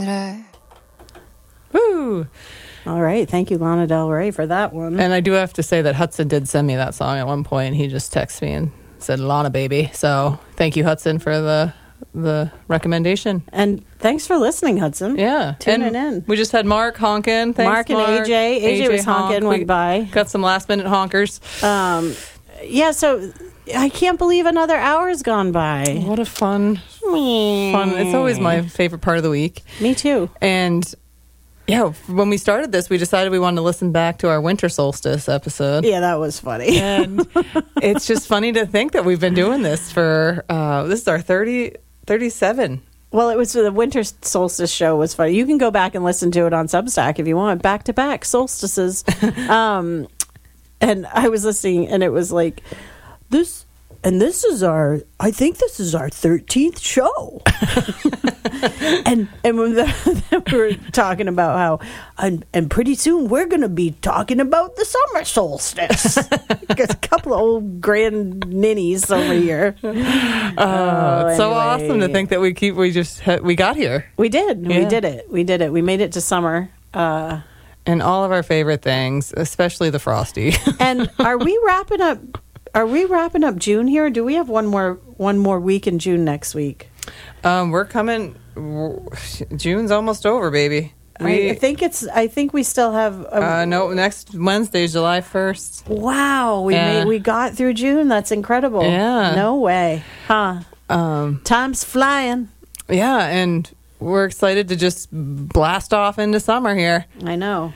Woo! All right. Thank you, Lana Del Rey, for that one. And I do have to say that Hudson did send me that song at one point. He just texted me and said, Lana, baby. So thank you, Hudson, for the recommendation. And thanks for listening, Hudson. Yeah. Tuning in. We just had Mark honking. Thanks, Mark and AJ. AJ was honking, went by. Got some last minute honkers. Yeah, so I can't believe another hour's gone by. What a fun. It's always my favorite part of the week. Me too. And yeah, when we started this, we decided we wanted to listen back to our winter solstice episode. Yeah, that was funny. And it's just funny to think that we've been doing this for, this is our 37. Well, it was the winter solstice show was funny. You can go back and listen to it on Substack if you want, back to back solstices. And I was listening, and it was like this, and this is I think this is our 13th show. and when we were talking about how, and pretty soon we're going to be talking about the summer solstice. Got a couple of old grand ninnies over here. It's so awesome to think that we got here. We did. Yeah. We did it. We made it to summer. And all of our favorite things, especially the Frosty. And are we wrapping up? Are we wrapping up June here? Or do we have one more week in June next week? We're coming. June's almost over, baby. I think we still have. No, next Wednesday, July 1st. Wow, we got through June. That's incredible. Yeah. No way, huh? Time's flying. Yeah, and we're excited to just blast off into summer here. I know.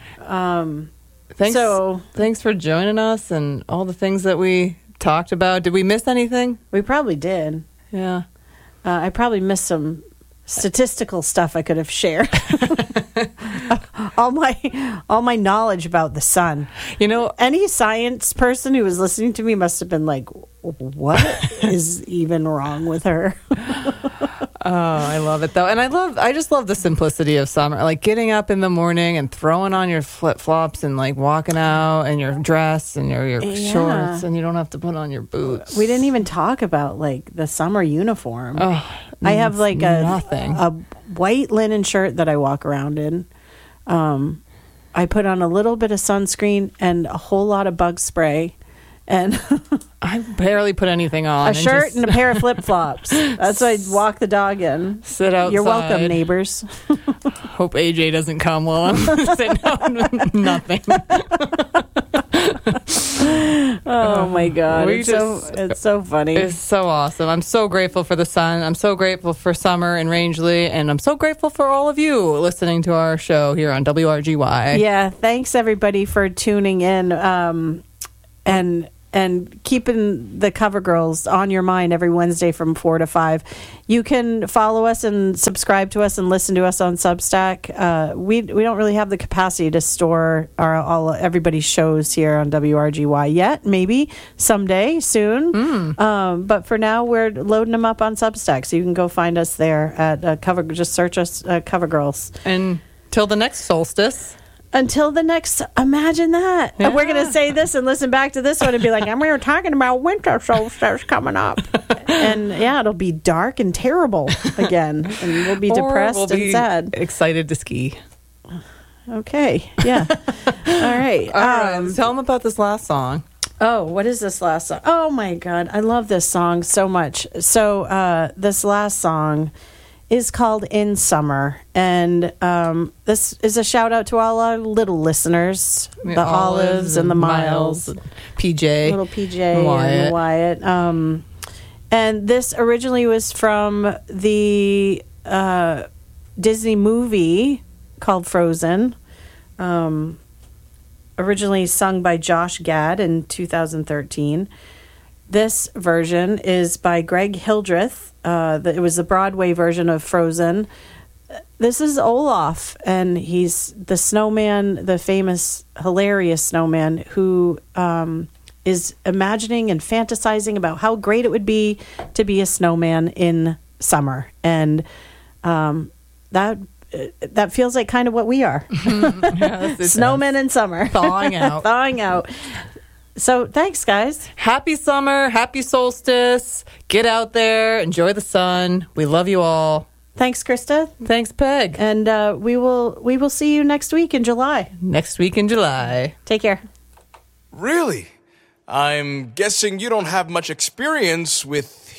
Thanks for joining us and all the things that we talked about. Did we miss anything? We probably did. Yeah. I probably missed some statistical stuff I could have shared. all my knowledge about the sun. You know, any science person who was listening to me must have been like, what is even wrong with her? Oh, I love it though. And I just love the simplicity of summer. Like getting up in the morning and throwing on your flip-flops and like walking out and your dress and your shorts, and you don't have to put on your boots. We didn't even talk about like the summer uniform. Oh, I have like a white linen shirt that I walk around in. I put on a little bit of sunscreen and a whole lot of bug spray. And I barely put anything on. A shirt and a pair of flip-flops. That's what I'd walk the dog in. Sit outside. You're welcome, neighbors. Hope AJ doesn't come while I'm sitting on nothing. Oh my God. It's so funny. It's so awesome. I'm so grateful for the sun. I'm so grateful for summer in Rangeley. And I'm so grateful for all of you listening to our show here on WRGY. Yeah. Thanks, everybody, for tuning in. And keeping the Cover Girls on your mind every Wednesday from 4 to 5. You can follow us and subscribe to us and listen to us on Substack. We don't really have the capacity to store everybody's shows here on WRGY yet. Maybe someday, soon. But for now, we're loading them up on Substack, so you can go find us there at Cover. Just search us Cover Girls. And till the next solstice. Until the next, imagine that. Yeah. We're going to say this and listen back to this one and be like, and we were talking about winter solstice coming up. And yeah, it'll be dark and terrible again. And we'll be depressed and sad. Excited to ski. Okay. Yeah. All right. Tell them about this last song. Oh, what is this last song? Oh my God. I love this song so much. So this last song is called In Summer, and this is a shout out to all our little listeners, the Olives and the Miles, and PJ, little PJ and Wyatt. And this originally was from the Disney movie called Frozen, originally sung by Josh Gad in 2013. This version is by Greg Hildreth. It was the Broadway version of Frozen. This is Olaf, and he's the snowman, the famous, hilarious snowman who is imagining and fantasizing about how great it would be to be a snowman in summer. And that feels like kind of what we are. Yes, snowmen in summer. Thawing out. Thawing out. So thanks, guys. Happy summer. Happy solstice. Get out there. Enjoy the sun. We love you all. Thanks, Krista. Thanks, Peg. And we will see you next week in July. Next week in July. Take care. Really? I'm guessing you don't have much experience with